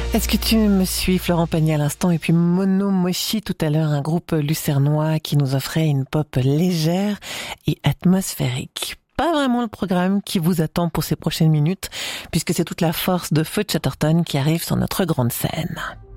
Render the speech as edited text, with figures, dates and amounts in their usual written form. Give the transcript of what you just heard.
Est-ce que tu me suis, Florent Pagny à l'instant, et puis Mono Mochi tout à l'heure, un groupe lucernois qui nous offrait une pop légère et atmosphérique. Pas vraiment le programme qui vous attend pour ces prochaines minutes, puisque c'est toute la force de Feu Chatterton qui arrive sur notre grande scène.